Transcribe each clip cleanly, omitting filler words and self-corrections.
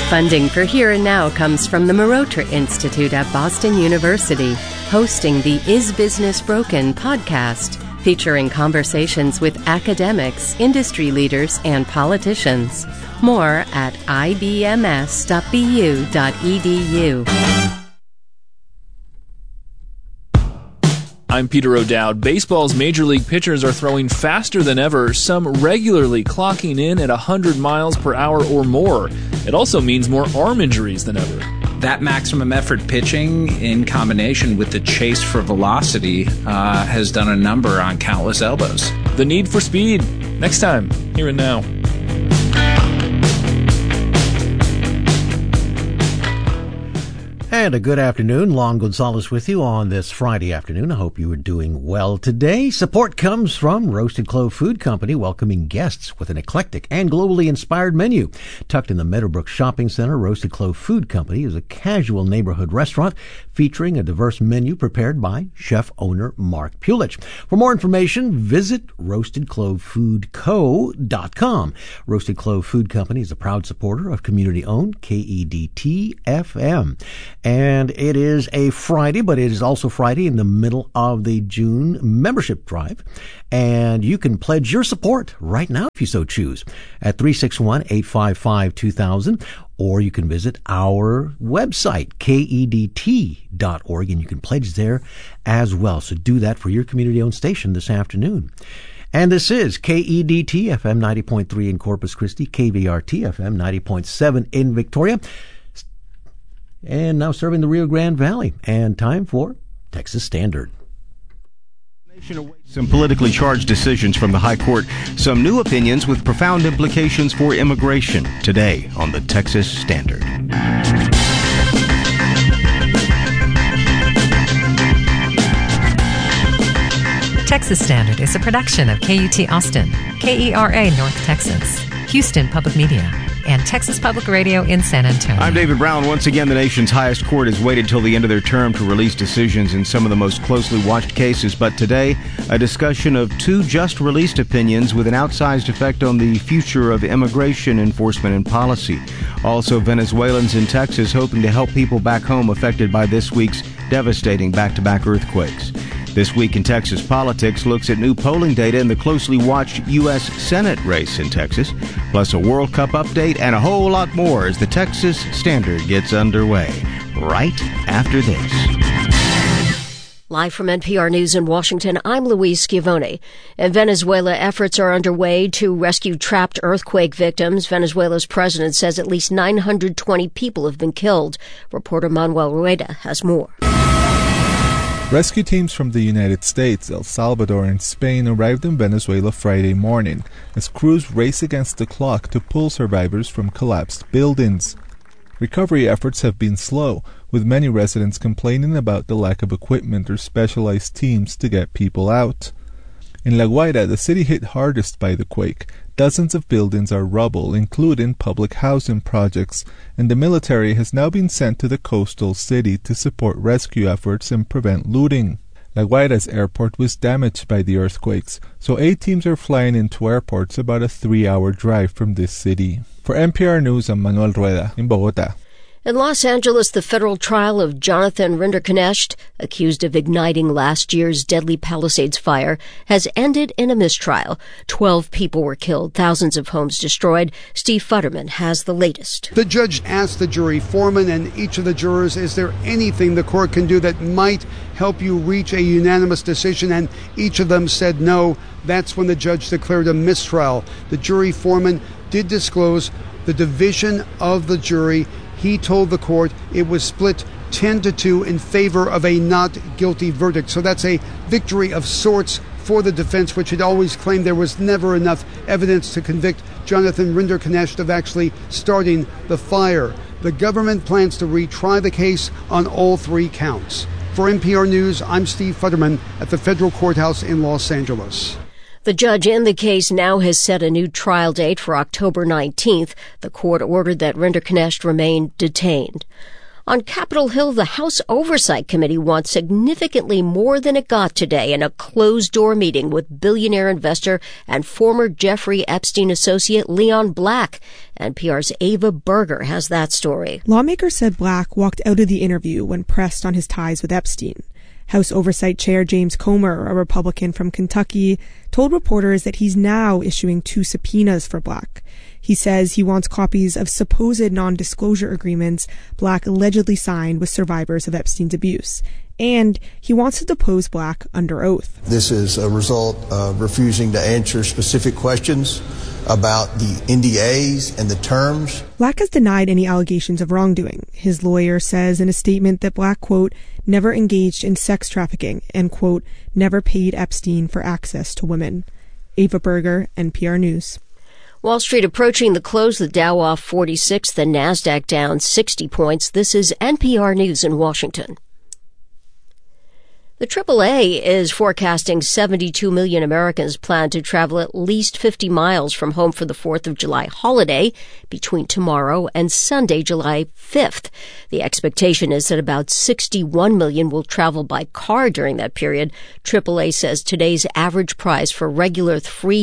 Funding for Here and Now comes from the Marotra Institute at Boston University, hosting the Is Business Broken podcast, featuring conversations with academics, industry leaders, and politicians. More at ibms.bu.edu. I'm Peter O'Dowd. Baseball's major league pitchers are throwing faster than ever, some regularly clocking in at 100 miles per hour or more. It also means more arm injuries than ever. That maximum effort pitching in combination with the chase for velocity has done a number on countless elbows. The need for speed. Next time, Here and Now. And a good afternoon. Lon Gonzalez with you on this Friday afternoon. I hope you are doing well today. Support comes from Roasted Clove Food Company, welcoming guests with an eclectic and globally inspired menu. Tucked in the Meadowbrook Shopping Center, Roasted Clove Food Company is a casual neighborhood restaurant featuring a diverse menu prepared by chef-owner Mark Pulich. For more information, visit roastedclovefoodco.com. Roasted Clove Food Company is a proud supporter of community-owned KEDT-FM. And it is a Friday, but it is also Friday in the middle of the June membership drive. And you can pledge your support right now if you so choose at 361-855-2000, or you can visit our website, KEDT.org, and you can pledge there as well. So do that for your community-owned station this afternoon. And this is KEDT FM 90.3 in Corpus Christi, KVRT FM 90.7 in Victoria, and now serving the Rio Grande Valley. And time for Texas Standard. Some politically charged decisions from the High Court, some new opinions with profound implications for immigration. Today on the Texas Standard. Texas Standard is a production of KUT Austin, KERA North Texas, Houston Public Media, and Texas Public Radio in San Antonio. I'm David Brown. Once again, the nation's highest court has waited till the end of their term to release decisions in some of the most closely watched cases. But today, a discussion of two just-released opinions with an outsized effect on the future of immigration enforcement and policy. Also, Venezuelans in Texas hoping to help people back home affected by this week's devastating back-to-back earthquakes. This Week in Texas Politics looks at new polling data in the closely watched U.S. Senate race in Texas, plus a World Cup update and a whole lot more as the Texas Standard gets underway. Right after this. Live from NPR News in Washington, I'm Louise Schiavone. In Venezuela, efforts are underway to rescue trapped earthquake victims. Venezuela's president says at least 920 people have been killed. Reporter Manuel Rueda has more. Rescue teams from the United States, El Salvador, and Spain arrived in Venezuela Friday morning as crews race against the clock to pull survivors from collapsed buildings. Recovery efforts have been slow, with many residents complaining about the lack of equipment or specialized teams to get people out. In La Guaira, the city hit hardest by the quake. Dozens of buildings are rubble, including public housing projects, and the military has now been sent to the coastal city to support rescue efforts and prevent looting. La Guaira's airport was damaged by the earthquakes, so aid teams are flying into airports about a 3-hour drive from this city. For NPR News, I'm Manuel Rueda in Bogotá. In Los Angeles, the federal trial of Jonathan Rinderknecht, accused of igniting last year's deadly Palisades fire, has ended in a mistrial. 12 people were killed, thousands of homes destroyed. Steve Futterman has the latest. The judge asked the jury foreman and each of the jurors, is there anything the court can do that might help you reach a unanimous decision? And each of them said no. That's when the judge declared a mistrial. The jury foreman did disclose the division of the jury. He told the court it was split 10-2 in favor of a not guilty verdict. So that's a victory of sorts for the defense, which had always claimed there was never enough evidence to convict Jonathan Rinderknecht of actually starting the fire. The government plans to retry the case on all 3 counts. For NPR News, I'm Steve Futterman at the federal courthouse in Los Angeles. The judge in the case now has set a new trial date for October 19th. The court ordered that Rinderknecht remain detained. On Capitol Hill, the House Oversight Committee wants significantly more than it got today in a closed-door meeting with billionaire investor and former Jeffrey Epstein associate Leon Black. NPR's Ava Berger has that story. Lawmakers said Black walked out of the interview when pressed on his ties with Epstein. House Oversight Chair James Comer, a Republican from Kentucky, told reporters that he's now issuing 2 subpoenas for Black. He says he wants copies of supposed non-disclosure agreements Black allegedly signed with survivors of Epstein's abuse. And he wants to depose Black under oath. This is a result of refusing to answer specific questions about the NDAs and the terms. Black has denied any allegations of wrongdoing. His lawyer says in a statement that Black, quote, never engaged in sex trafficking and, quote, never paid Epstein for access to women. Ava Berger, NPR News. Wall Street approaching the close, the Dow off 46, the Nasdaq down 60 points. This is NPR News in Washington. The AAA is forecasting 72 million Americans plan to travel at least 50 miles from home for the 4th of July holiday between tomorrow and Sunday, July 5th. The expectation is that about 61 million will travel by car during that period. AAA says today's average price for regular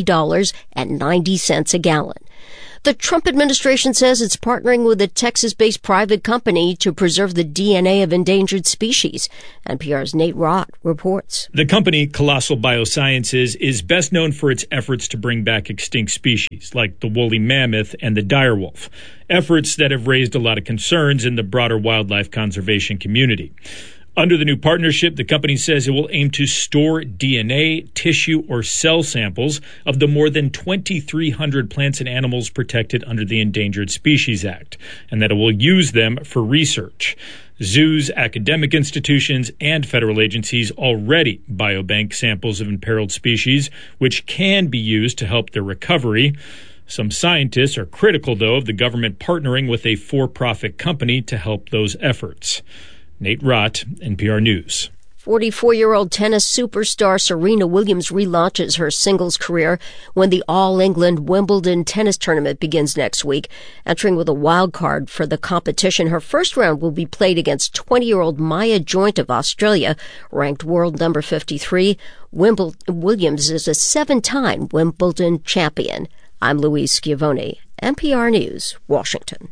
$3.90 a gallon. The Trump administration says it's partnering with a Texas-based private company to preserve the DNA of endangered species. NPR's Nate Rott reports. The company, Colossal Biosciences, is best known for its efforts to bring back extinct species like the woolly mammoth and the direwolf, efforts that have raised a lot of concerns in the broader wildlife conservation community. Under the new partnership, the company says it will aim to store DNA, tissue, or cell samples of the more than 2,300 plants and animals protected under the Endangered Species Act, and that it will use them for research. Zoos, academic institutions, and federal agencies already biobank samples of imperiled species, which can be used to help their recovery. Some scientists are critical, though, of the government partnering with a for-profit company to help those efforts. Nate Rott, NPR News. 44-year-old tennis superstar Serena Williams relaunches her singles career when the All-England Wimbledon tennis tournament begins next week. Entering with a wild card for the competition, her first round will be played against 20-year-old Maya Joint of Australia, ranked world number 53. Williams is a 7-time Wimbledon champion. I'm Louise Schiavone, NPR News, Washington.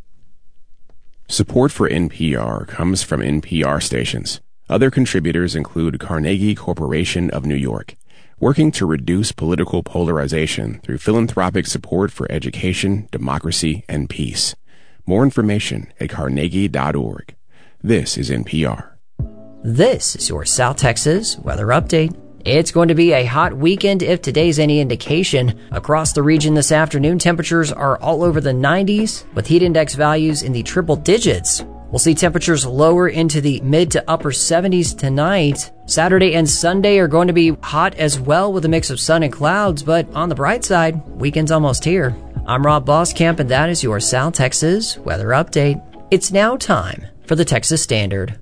Support for NPR comes from NPR stations. Other contributors include Carnegie Corporation of New York, working to reduce political polarization through philanthropic support for education, democracy, and peace. More information at carnegie.org. This is NPR. This is your South Texas weather update. It's going to be a hot weekend if today's any indication. Across the region this afternoon, temperatures are all over the 90s, with heat index values in the triple digits. We'll see temperatures lower into the mid to upper 70s tonight. Saturday and Sunday are going to be hot as well with a mix of sun and clouds, but on the bright side, weekend's almost here. I'm Rob Boskamp, and that is your South Texas weather update. It's now time for the Texas Standard.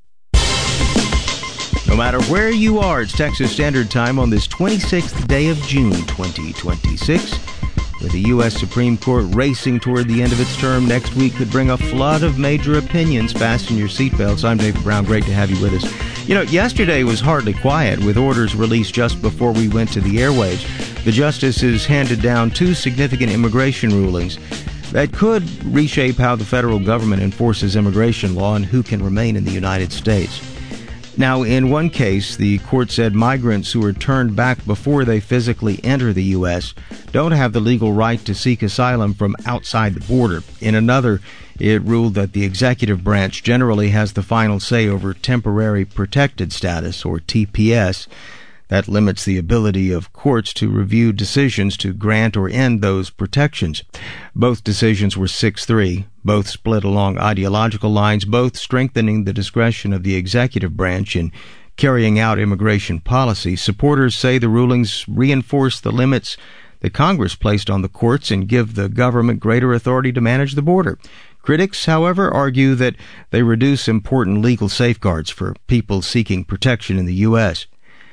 No matter where you are, it's Texas Standard Time on this 26th day of June 2026. With the U.S. Supreme Court racing toward the end of its term, next week could bring a flood of major opinions. Fasten your seatbelts. I'm David Brown. Great to have you with us. You know, yesterday was hardly quiet, with orders released just before we went to the airwaves. The justices handed down 2 significant immigration rulings that could reshape how the federal government enforces immigration law and who can remain in the United States. Now, in one case, the court said migrants who are turned back before they physically enter the U.S. don't have the legal right to seek asylum from outside the border. In another, it ruled that the executive branch generally has the final say over temporary protected status, or TPS. That limits the ability of courts to review decisions to grant or end those protections. Both decisions were 6-3, both split along ideological lines, both strengthening the discretion of the executive branch in carrying out immigration policy. Supporters say the rulings reinforce the limits that Congress placed on the courts and give the government greater authority to manage the border. Critics, however, argue that they reduce important legal safeguards for people seeking protection in the U.S.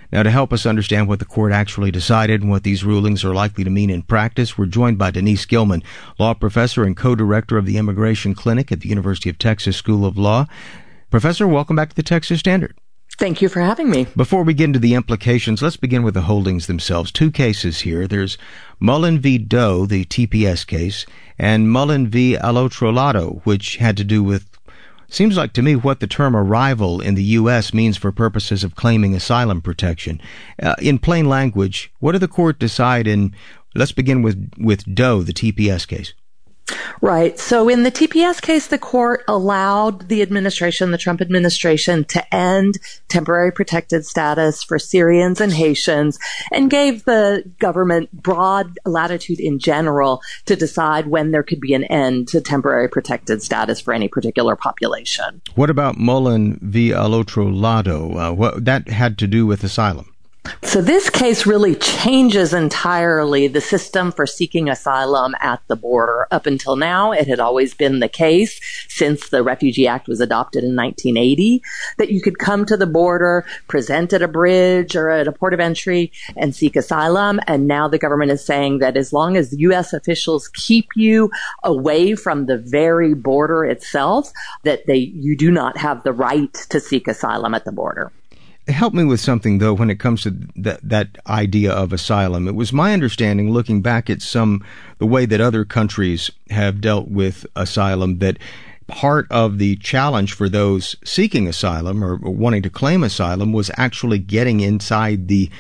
Now, to help us understand what the court actually decided and what these rulings are likely to mean in practice, we're joined by Denise Gilman, law professor and co-director of the Immigration Clinic at the University of Texas School of Law. Professor, welcome back to the Texas Standard. Thank you for having me. Before we get into the implications, let's begin with the holdings themselves. Two cases here. There's Mullen v. Doe, the TPS case, and Mullen v. Al-Otro, which had to do with, seems like to me, what the term arrival in the U.S. means for purposes of claiming asylum protection. In plain language, what did the court decide in, let's begin with Doe, the TPS case? Right. So in the TPS case, the court allowed the Trump administration, to end temporary protected status for Syrians and Haitians and gave the government broad latitude in general to decide when there could be an end to temporary protected status for any particular population. What about Mullen v. Al-Otro? What that had to do with asylum? So this case really changes entirely the system for seeking asylum at the border. Up until now, it had always been the case, since the Refugee Act was adopted in 1980, that you could come to the border, present at a bridge or at a port of entry, and seek asylum. And now the government is saying that as long as U.S. officials keep you away from the very border itself, that you do not have the right to seek asylum at the border. Help me with something, though, when it comes to that idea of asylum. It was my understanding, looking back at the way that other countries have dealt with asylum, that part of the challenge for those seeking asylum or wanting to claim asylum was actually getting inside the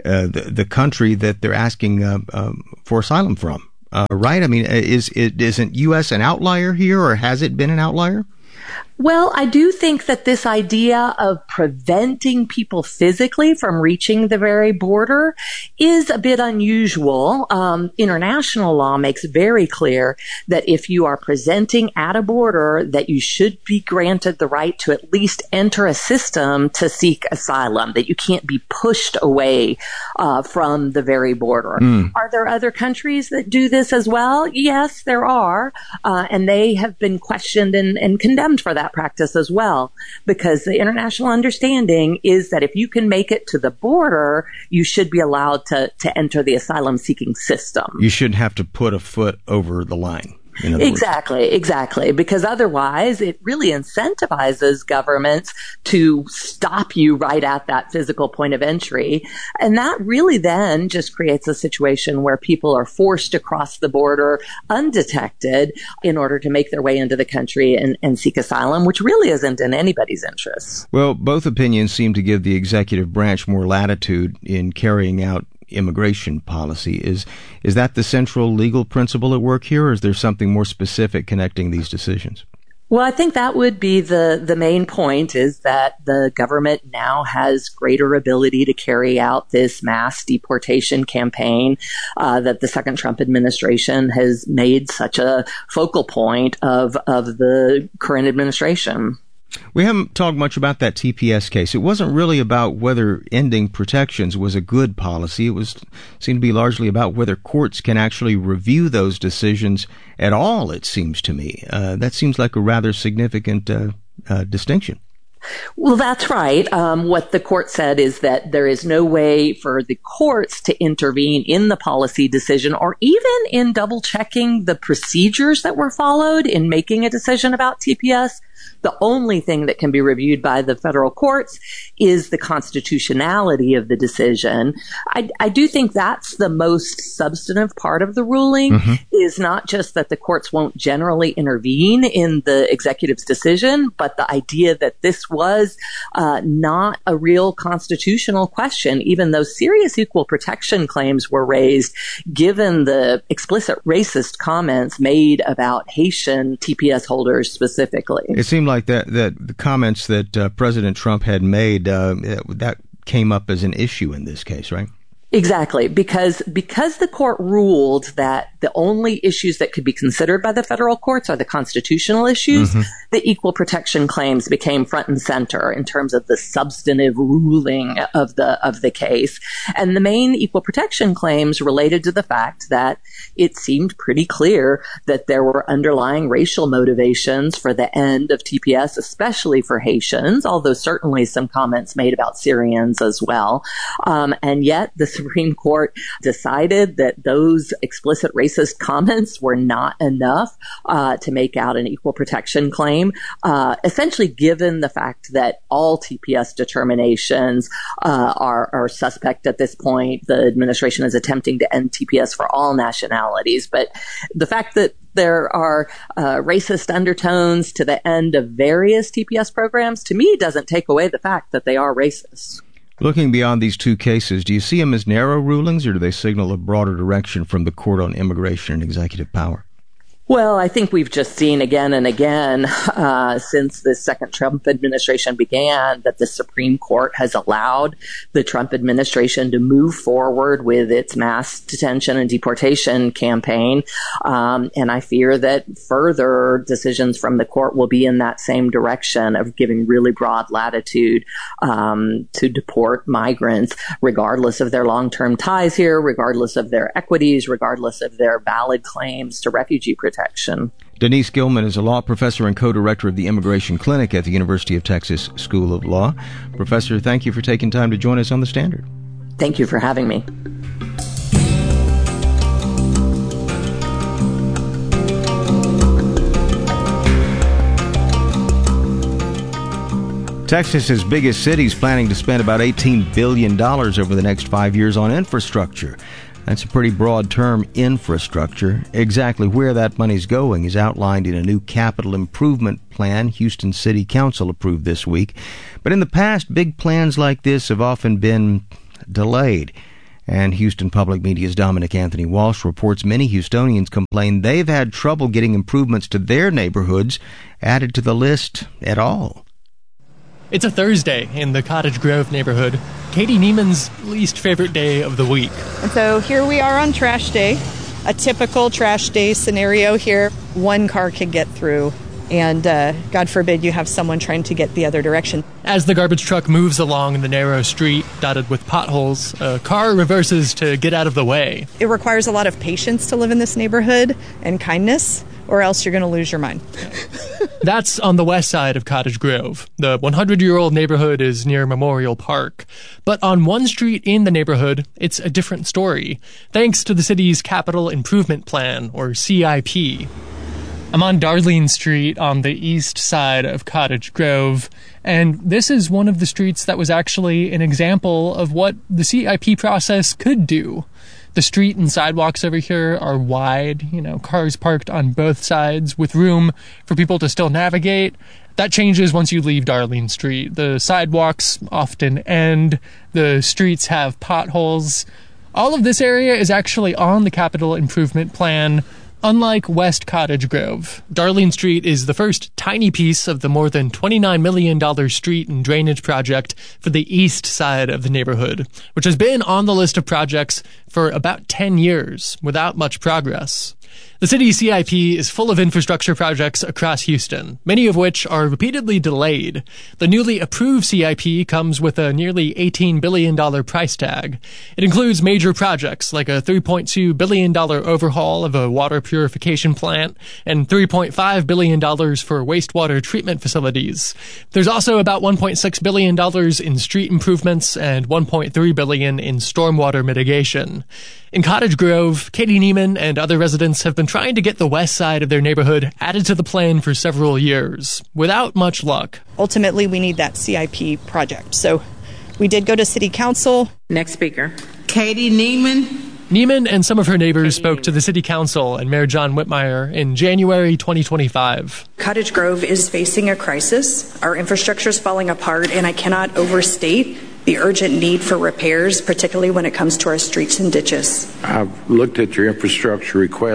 country that they're asking for asylum from. Right? I mean, isn't U.S. an outlier here, or has it been an outlier? Well, I do think that this idea of preventing people physically from reaching the very border is a bit unusual. International law makes very clear that if you are presenting at a border, that you should be granted the right to at least enter a system to seek asylum, that you can't be pushed away from the very border. Are there other countries that do this as well? Yes, there are. And they have been questioned and condemned for that practice as well, because the international understanding is that if you can make it to the border, you should be allowed to enter the asylum seeking system. You shouldn't have to put a foot over the line. Exactly. Because otherwise, it really incentivizes governments to stop you right at that physical point of entry. And that really then just creates a situation where people are forced to cross the border undetected in order to make their way into the country and seek asylum, which really isn't in anybody's interest. Well, both opinions seem to give the executive branch more latitude in carrying out immigration policy. Is that the central legal principle at work here, or is there something more specific connecting these decisions? Well, I think that would be the main point, is that the government now has greater ability to carry out this mass deportation campaign that the second Trump administration has made such a focal point of the current administration. We haven't talked much about that TPS case. It wasn't really about whether ending protections was a good policy. It seemed to be largely about whether courts can actually review those decisions at all, it seems to me. That seems like a rather significant distinction. Well, that's right. What the court said is that there is no way for the courts to intervene in the policy decision or even in double checking the procedures that were followed in making a decision about TPS. The only thing that can be reviewed by the federal courts is the constitutionality of the decision. I do think that's the most substantive part of the ruling, is not just that the courts won't generally intervene in the executive's decision, but the idea that this was not a real constitutional question, even though serious equal protection claims were raised, given the explicit racist comments made about Haitian TPS holders specifically. It seemed like that the comments that President Trump had made, that came up as an issue in this case, right? Exactly, because the court ruled that the only issues that could be considered by the federal courts are the constitutional issues, the equal protection claims became front and center in terms of the substantive ruling of the case. And the main equal protection claims related to the fact that it seemed pretty clear that there were underlying racial motivations for the end of TPS, especially for Haitians, although certainly some comments made about Syrians as well. And yet the Supreme Court decided that those explicit racist comments were not enough to make out an equal protection claim, essentially given the fact that all TPS determinations are suspect at this point. The administration is attempting to end TPS for all nationalities, but the fact that there are racist undertones to the end of various TPS programs, to me, doesn't take away the fact that they are racist. Looking beyond these two cases, do you see them as narrow rulings, or do they signal a broader direction from the Court on Immigration and Executive Power? Well, I think we've just seen again and again since the second Trump administration began that the Supreme Court has allowed the Trump administration to move forward with its mass detention and deportation campaign. And I fear that further decisions from the court will be in that same direction of giving really broad latitude to deport migrants, regardless of their long-term ties here, regardless of their equities, regardless of their valid claims to refugee protection. Denise Gilman is a law professor and co-director of the Immigration Clinic at the University of Texas School of Law. Professor, thank you for taking time to join us on The Standard. Thank you for having me. Texas's biggest city is planning to spend about $18 billion over the next 5 years on infrastructure. That's a pretty broad term, infrastructure. Exactly where that money's going is outlined in a new capital improvement plan Houston City Council approved this week. But in the past, big plans like this have often been delayed. And Houston Public Media's Dominic Anthony Walsh reports many Houstonians complain they've had trouble getting improvements to their neighborhoods added to the list at all. It's a Thursday in the Cottage Grove neighborhood, Katie Neiman's least favorite day of the week. And so here we are on trash day, a typical trash day scenario here. One car can get through, and God forbid you have someone trying to get the other direction. As the garbage truck moves along the narrow street dotted with potholes, a car reverses to get out of the way. It requires a lot of patience to live in this neighborhood and kindness, or else you're going to lose your mind. That's on the west side of Cottage Grove. The 100-year-old neighborhood is near Memorial Park. But on one street in the neighborhood, it's a different story, thanks to the city's Capital Improvement Plan, or CIP. I'm on Darlene Street on the east side of Cottage Grove, and this is one of the streets that was actually an example of what the CIP process could do. The street and sidewalks over here are wide, cars parked on both sides with room for people to still navigate. That changes once you leave Darlene Street. The sidewalks often end. The streets have potholes. All of this area is actually on the Capital Improvement Plan. Unlike West Cottage Grove, Darlene Street is the first tiny piece of the more than $29 million street and drainage project for the east side of the neighborhood, which has been on the list of projects for about 10 years without much progress. The city's CIP is full of infrastructure projects across Houston, many of which are repeatedly delayed. The newly approved CIP comes with a nearly $18 billion price tag. It includes major projects like a $3.2 billion overhaul of a water purification plant and $3.5 billion for wastewater treatment facilities. There's also about $1.6 billion in street improvements and $1.3 billion in stormwater mitigation. In Cottage Grove, Katie Neiman and other residents have been trying to get the west side of their neighborhood added to the plan for several years, without much luck. Ultimately, we need that CIP project. So we did go to City Council. Next speaker. Katie Neiman. Neiman and some of her neighbors spoke to the City Council and Mayor John Whitmire in January 2025. Cottage Grove is facing a crisis. Our infrastructure is falling apart, and I cannot overstate the urgent need for repairs, particularly when it comes to our streets and ditches. I've looked at your infrastructure requests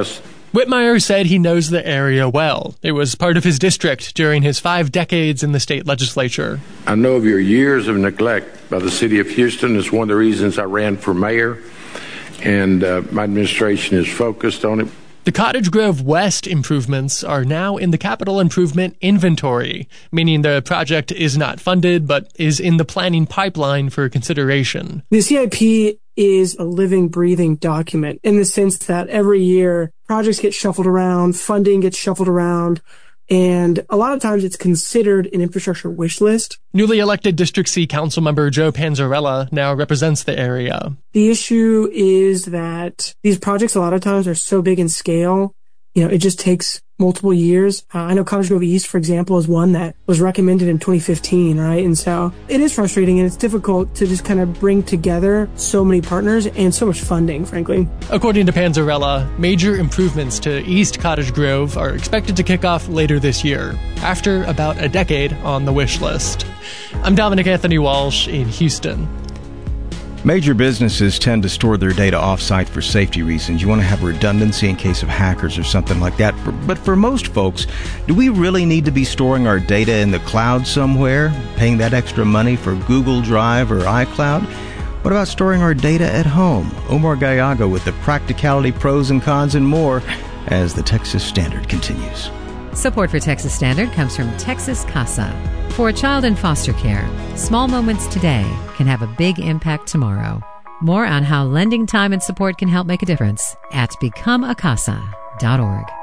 Whitmire said he knows the area well. It was part of his district during his 5 decades in the state legislature. I know of your years of neglect by the city of Houston. It's one of the reasons I ran for mayor, and my administration is focused on it. The Cottage Grove West improvements are now in the capital improvement inventory, meaning the project is not funded but is in the planning pipeline for consideration. The CIP is a living, breathing document in the sense that every year projects get shuffled around, funding gets shuffled around, and a lot of times it's considered an infrastructure wish list. Newly elected District C council member Joe Panzarella now represents the area. The issue is that these projects a lot of times are so big in scale, it just takes multiple years. I know Cottage Grove East, for example, is one that was recommended in 2015, right? And so it is frustrating and it's difficult to just kind of bring together so many partners and so much funding, frankly. According to Panzarella, major improvements to East Cottage Grove are expected to kick off later this year, after about a decade on the wish list. I'm Dominic Anthony Walsh in Houston. Major businesses tend to store their data off-site for safety reasons. You want to have redundancy in case of hackers or something like that. But for most folks, do we really need to be storing our data in the cloud somewhere, paying that extra money for Google Drive or iCloud? What about storing our data at home? Omar Gallaga with the practicality, pros and cons, and more as the Texas Standard continues. Support for Texas Standard comes from Texas Casa. For a child in foster care, small moments today can have a big impact tomorrow. More on how lending time and support can help make a difference at becomeacasa.org.